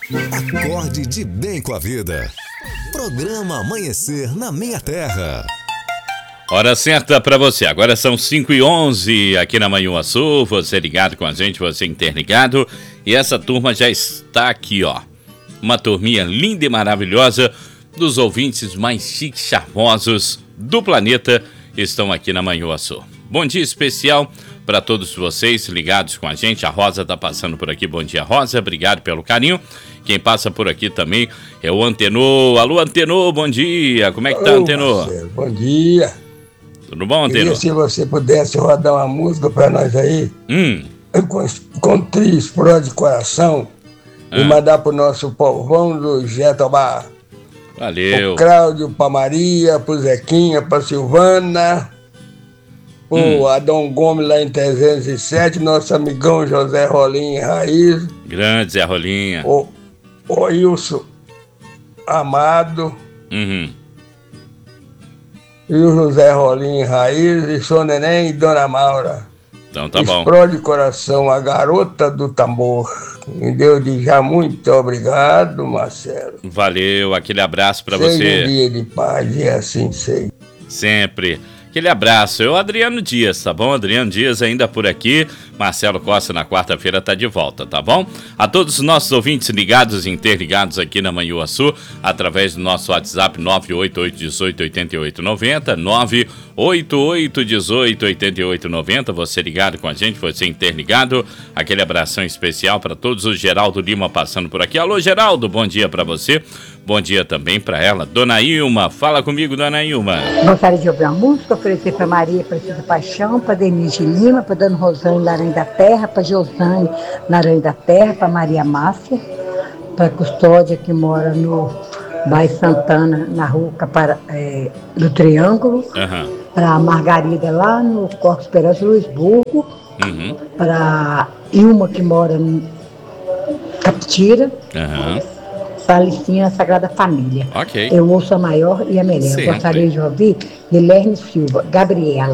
Acorde de bem com a vida. Programa Amanhecer na Minha Terra. Hora certa para você, agora são 5h11 aqui na Manhuaçu, você ligado com a gente, você interligado, e essa turma já está aqui, ó, uma turminha linda e maravilhosa dos ouvintes mais chiques, charmosos do planeta estão aqui na Manhuaçu. Bom dia especial para todos vocês ligados com a gente, a Rosa está passando por aqui, bom dia Rosa, obrigado pelo carinho. Quem passa por aqui também é o Antenor. Alô Antenor, bom dia, como é que tá Antenor? Marcelo, bom dia. Tudo bom, Antenor? Se você pudesse rodar uma música pra nós aí, com Pro de coração, e mandar pro nosso povão do Jetobá. Valeu. Pro Cláudio, pra Maria, pro Zequinha, pra Silvana, pro Adão Gomes lá em 307, nosso amigão José Rolinha Raiz. Grande Zé Rolinha. O Wilson Amado. E o José Rolinho Raiz, e seu neném e Dona Maura. Então tá bom. Pro de coração, a garota do tambor. Me deu de já muito obrigado, Marcelo. Valeu, aquele abraço pra Seja você. um dia de paz e assim seja. Sempre. Aquele abraço. Eu, Adriano Dias, tá bom? Adriano Dias ainda por aqui. Marcelo Costa na quarta-feira tá de volta, tá bom? A todos os nossos ouvintes ligados e interligados aqui na Manhuaçu, através do nosso WhatsApp 988188890, 988188890, você ligado com a gente, você interligado. Aquele abração especial para todos. O Geraldo Lima passando por aqui. Alô, Geraldo, bom dia para você. Bom dia também para ela. Dona Ilma, fala comigo, Dona Ilma. Gostaria de ouvir uma música, oferecer para Maria Precisa Paixão, para Denise Lima, para Dona Rosane Laranha da Terra, para Josane Laranha da Terra, para Maria Márcia, para Custódia, que mora no bairro Santana, na rua do Triângulo, para Margarida, lá no Corpo Esperança, Luisburgo, para Ilma, que mora em Capitira, para Alicinha Sagrada Família. Ok. Eu ouço a maior e a melhor. Sempre. Gostaria de ouvir Guilherme Silva, Gabriela.